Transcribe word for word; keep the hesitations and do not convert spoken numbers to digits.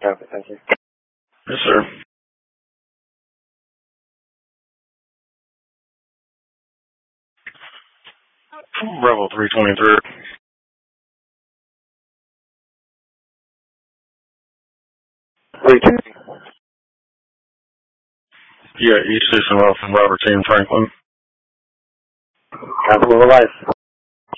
Copy, thank you. Yes, sir. Bravo three twenty-three. three twenty. Yeah, East Station Road from Robertine Franklin. Copy, life.